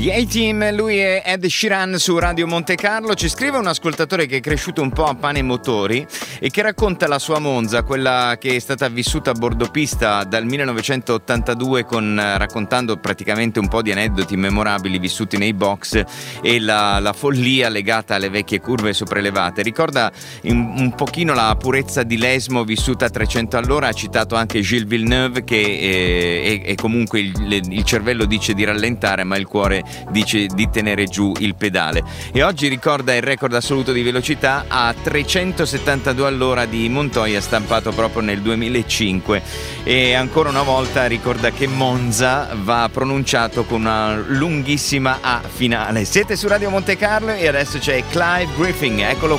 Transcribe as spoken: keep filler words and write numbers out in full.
Gli A-Team, lui è Ed Sheeran su Radio Monte Carlo. Ci scrive un ascoltatore che è cresciuto un po' a pane e motori e che racconta la sua Monza, quella che è stata vissuta a bordo pista dal millenovecentottantadue, con, raccontando praticamente un po' di aneddoti memorabili vissuti nei box e la, la follia legata alle vecchie curve sopraelevate. Ricorda un, un pochino la purezza di l'Esmo vissuta a trecento all'ora. Ha citato anche Gilles Villeneuve che eh, è, è comunque il, il cervello dice di rallentare ma il cuore dice di tenere giù il pedale, e oggi ricorda il record assoluto di velocità a trecentosettantadue all'ora di Montoya, stampato proprio nel duemilacinque. E ancora una volta ricorda che Monza va pronunciato con una lunghissima A finale. Siete su Radio Monte Carlo e adesso c'è Clive Griffin, eccolo